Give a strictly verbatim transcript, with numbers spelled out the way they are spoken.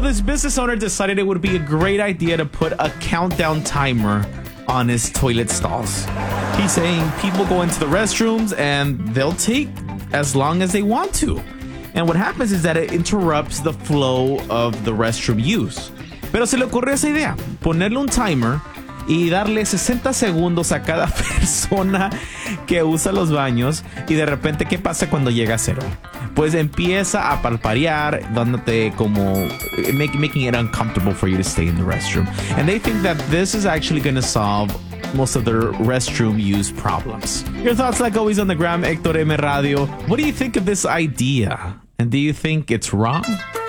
So this business owner decided it would be a great idea to put a countdown timer on his toilet stalls. He's saying people go into the restrooms and they'll take as long as they want to. And what happens is that it interrupts the flow of the restroom use. Pero se le ocurrió esa idea, ponerle un timer y darle sesenta segundos a cada persona que usa los baños. Y de repente, ¿qué pasa cuando llega a cero? Pues empieza a palparear, dándote como make, making it uncomfortable for you to stay in the restroom. And they think that this is actually going to solve most of their restroom use problems. Your thoughts, like always, on the gram, Hector M. Radio. What do you think of this idea? And do you think it's wrong?